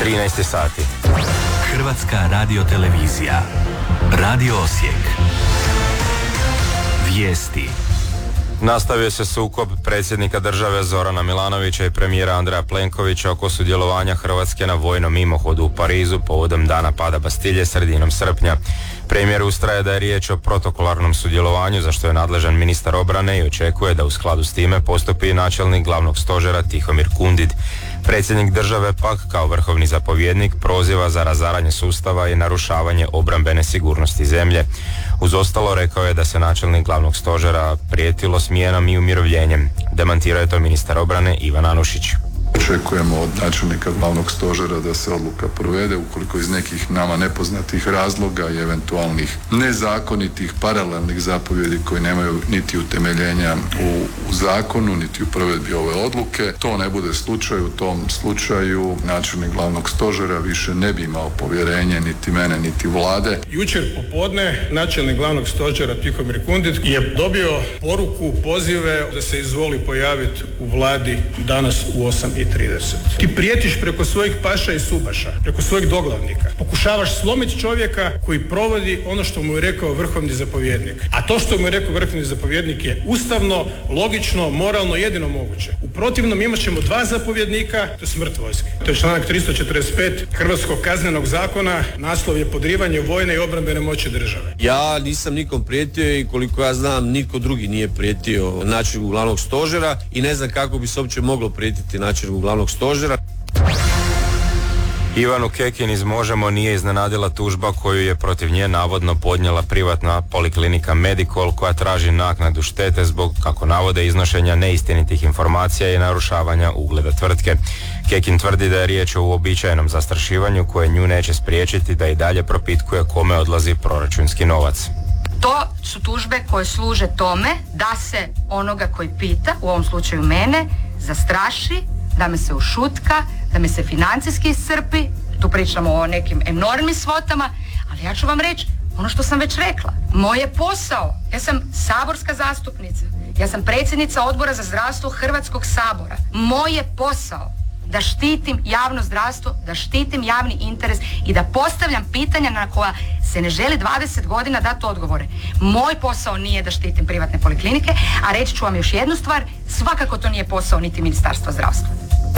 13 sati. Hrvatska radiotelevizija. Radio Osijek. Vijesti. Nastavio se sukob predsjednika države Zorana Milanovića i premijera Andreja Plenkovića oko sudjelovanja Hrvatske na vojnom mimohodu u Parizu povodom dana pada Bastilje sredinom srpnja. Premijer ustraje da je riječ o protokolarnom sudjelovanju za što je nadležan ministar obrane i očekuje da u skladu s time postupi načelnik glavnog stožera Tihomir Kundid. Predsjednik države pak kao vrhovni zapovjednik proziva za razaranje sustava i narušavanje obrambene sigurnosti zemlje. Uz ostalo rekao je da se načelnik glavnog stožera prijetilo smjenom i umirovljenjem. Demantirao je to ministar obrane Ivan Anušić. Očekujemo od načelnika glavnog stožera da se odluka provede ukoliko iz nekih nama nepoznatih razloga i eventualnih nezakonitih paralelnih zapovjedi koji nemaju niti utemeljenja u zakonu, niti u provedbi ove odluke. To ne bude slučaj, u tom slučaju načelnik glavnog stožera više ne bi imao povjerenje niti mene, niti vlade. Jučer popodne načelnik glavnog stožera Tihomir Kundid je dobio poruku, pozive da se izvoli pojaviti u vladi danas u 8:30. Ti prijetiš preko svojih paša i subaša, preko svojih doglavnika. Pokušavaš slomiti čovjeka koji provodi ono što mu je rekao vrhovni zapovjednik. A to što mu je rekao vrhovni zapovjednik je ustavno, logično, moralno, jedino moguće. U protivnom imat ćemo dva zapovjednika, to je smrt vojske. To je članak 345 Hrvatskog kaznenog zakona, naslov je podrivanje vojne i obrambene moći države. Ja nisam nikom prijetio i koliko ja znam niko drugi nije prijetio načelniku glavnog stožera i ne znam kako bi se uopće moglo prijetiti načelniku glavnog stožera. Ivanu Kekin iz Možemo nije iznenadila tužba koju je protiv nje navodno podnijela privatna poliklinika Medicol koja traži naknadu štete zbog, kako navode, iznošenja neistinitih informacija i narušavanja ugleda tvrtke. Kekin tvrdi da je riječ o uobičajenom zastrašivanju koje nju neće spriječiti da i dalje propitkuje kome odlazi proračunski novac. To su tužbe koje služe tome da se onoga koji pita, u ovom slučaju mene, zastraši, da me se ušutka, da me se financijski iscrpi. Tu pričamo o nekim enormnim svotama, ali ja ću vam reći ono što sam već rekla. Moj je posao, ja sam saborska zastupnica, ja sam predsjednica Odbora za zdravstvo Hrvatskog sabora. Moj je posao da štitim javno zdravstvo, da štitim javni interes i da postavljam pitanja na koja se ne želi 20 godina dati odgovore. Moj posao nije da štitim privatne poliklinike, a reći ću vam još jednu stvar, svakako to nije posao niti Ministarstva zdravstva.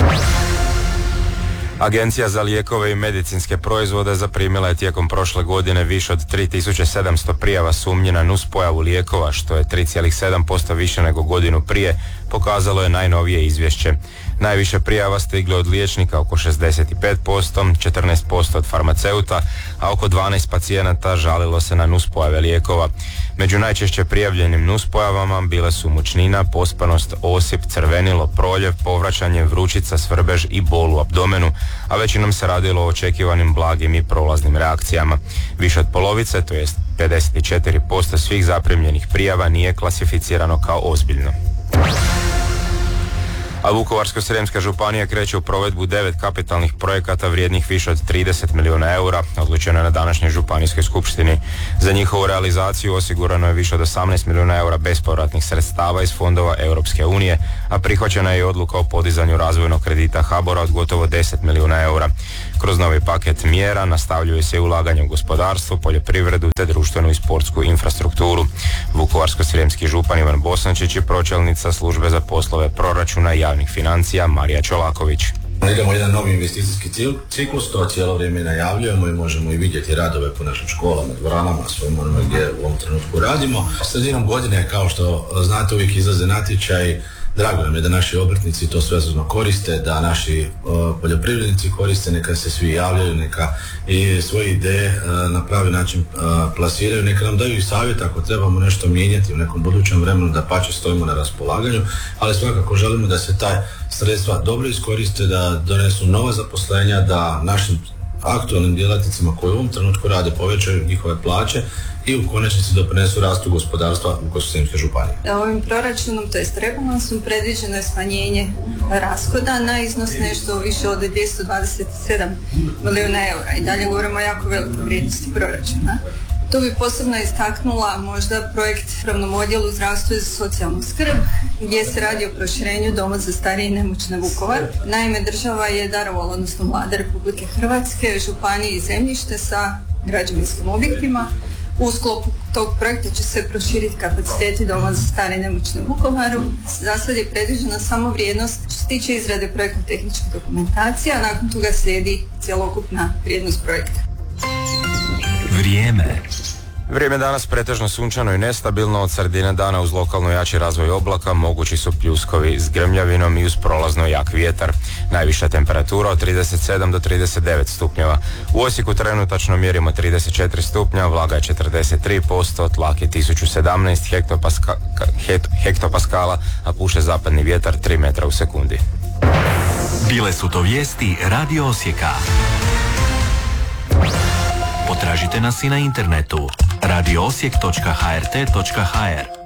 Agencija za lijekove i medicinske proizvode zaprimila je tijekom prošle godine više od 3700 prijava sumnje na nuspojavu lijekova, što je 3,7% više nego godinu prije, pokazalo je najnovije izvješće. Najviše prijava stiglo od liječnika, oko 65%, 14% od farmaceuta, a oko 12 pacijenata žalilo se na nuspojave lijekova. Među najčešće prijavljenim nuspojavama bile su mučnina, pospanost, osip, crvenilo, proljev, povraćanje, vrućica, svrbež i bol u abdomenu, a većinom se radilo o očekivanim blagim i prolaznim reakcijama. Više od polovice, to jest 54% svih zaprimljenih prijava nije klasificirano kao ozbiljno. A Vukovarsko-srijemska županija kreće u provedbu 9 kapitalnih projekata vrijednih više od 30 milijuna eura, odlučeno je na današnjoj županijskoj skupštini. Za njihovu realizaciju osigurano je više od 18 milijuna eura bespovratnih sredstava iz fondova Europske unije, a prihvaćena je i odluka o podizanju razvojnog kredita HBOR-a od gotovo 10 milijuna eura. Kroz novi paket mjera nastavljuje se ulaganje u gospodarstvo, poljoprivredu te društvenu i sportsku infrastrukturu. Vukovarsko-srijemski župan Ivan Bosančić i pročelnica službe za poslove proračuna i javnih financija Marija Čolaković. Idemo jedan novi investicijski ciklus, to cijelo vrijeme najavljujemo i možemo i vidjeti radove po našim školama, dvoranama, svojom onome gdje u ovom trenutku radimo. Sredinom godine, kao što znate, uvijek izlaze natječaj. Drago nam je da naši obrtnici to svesrdno koriste, da naši poljoprivrednici koriste, neka se svi javljaju, neka i svoje ideje na pravi način plasiraju, neka nam daju i savjet ako trebamo nešto mijenjati u nekom budućem vremenu, da pače stojimo na raspolaganju, ali svakako želimo da se ta sredstva dobro iskoriste, da donesu nova zaposlenja, da našim aktualnim djelatnicima koji u ovom trenutku rade povećaju njihove plaće i u konačnici doprinesu rastu gospodarstva Vukovarsko-srijemske županije. Ovim proračunom, to jest rebalansom, predviđeno je smanjenje rashoda na iznos nešto više od 227 milijuna eura. I dalje govorimo o jako velikoj vrijednosti proračuna. Tu bi posebno istaknula možda projekt Upravnom odjelu zdravstva i za socijalnu skrb, gdje se radi o proširenju Doma za starije i nemoćne Vukovar. Naime, država je darovala, odnosno Vlada Republike Hrvatske, županiji zemljište sa građevinskim objektima. U sklopu tog projekta će se proširiti kapaciteti Doma za starije i nemoćne Vukovaru. Za sad je predviđena samo vrijednost što se tiče izrade projektno-tehničke dokumentacije, a nakon toga slijedi cjelokupna vrijednost projekta. Vrijeme danas pretežno sunčano i nestabilno, od sredine dana uz lokalno jači razvoj oblaka mogući su pljuskovi s grmljavinom i uz prolazno jak vjetar. Najviša temperatura od 37 do 39 stupnjeva. U Osijeku trenutačno mjerimo 34 stupnja, vlaga je 43%, tlak je 1017 hektopaskala, a puše zapadni vjetar 3 metra u sekundi. Bile su to vijesti Radio Osijeka. Potražite nas i na internetu radioosijek.hrt.hr.